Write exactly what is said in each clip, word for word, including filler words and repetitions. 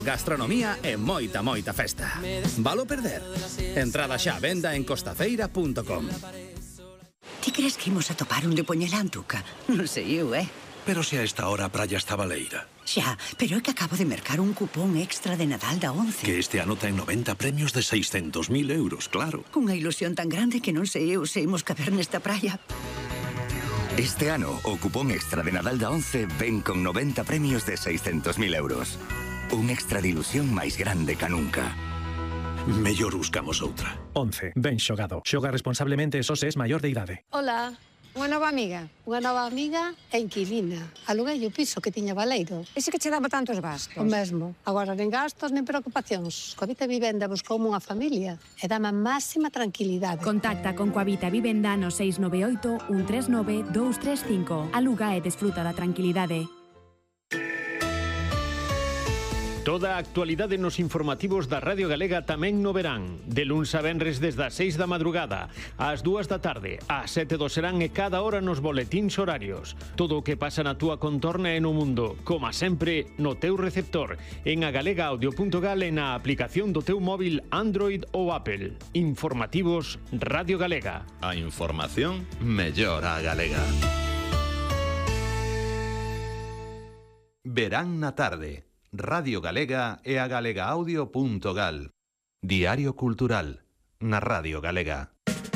Gastronomía e moita, moita festa. Valo perder? Entrada xa a venda en costafeira punto com. Ti crees que imos a topar un de poñela Antuca? Non sei eu, eh? Pero se a esta hora a praia está baleira. Xa, pero é que acabo de mercar un cupón extra de Nadal da once. Que este ano ten noventa premios de seiscentos mil euros, claro. Cunha ilusión tan grande que non sei eu se imos caber nesta praia. Este ano, o cupón extra de Nadal da once ven con noventa premios de seiscentos mil euros. Un extra de ilusión máis grande ca nunca. Mellor buscamos outra. once. Ben xogado. Xoga responsablemente e só se es maior de idade. Hola. Unha nova amiga. Unha nova amiga e inquilina. Aluguei o piso que tiña baleiro. Ese que che daba tantos gastos. O mesmo. Agora nen gastos nen preocupacións. Coavita Vivenda buscoume unha familia e dame a máxima tranquilidade. Contacta con Coavita Vivenda no seis nove oito, un tres nove, dous tres cinco. Aluga e desfruta da tranquilidade. Toda a actualidade nos informativos da Radio Galega tamén no verán. De luns a venres desde as seis da madrugada, ás dúas da tarde, ás sete do serán e cada hora nos boletíns horarios. Todo o que pasa na túa contorna e no mundo, como sempre, no teu receptor, en agalega audio punto gal e na aplicación do teu móvil Android ou Apple. Informativos Radio Galega. A información mellor a galega. Verán na tarde. Radio Galega e a galega audio punto gal. Diario Cultural na Radio Galega.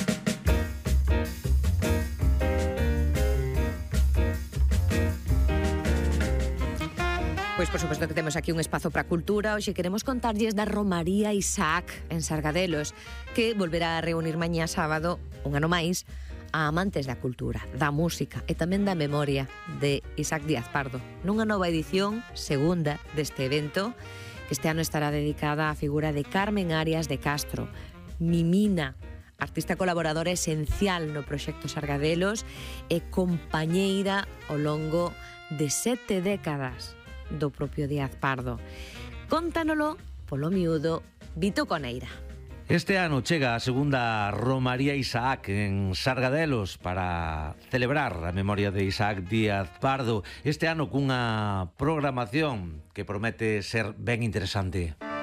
Pois por suposto que temos aquí un espazo para cultura. Hoxe queremos contarlles da Romaría Isaac en Sargadelos, que volverá a reunir mañá sábado, un ano máis, a amantes da cultura, da música e tamén da memoria de Isaac Díaz Pardo, nunha nova edición, segunda, deste evento, que este ano estará dedicada á figura de Carmen Arias de Castro, Mimina, artista colaboradora esencial no proxecto Sargadelos e compañeira ao longo de sete décadas do propio Díaz Pardo. Cóntanolo polo miúdo Vito Coneira. Este ano chega a segunda Romaría Isaac en Sargadelos para celebrar a memoria de Isaac Díaz Pardo. Este ano cunha programación que promete ser ben interesante.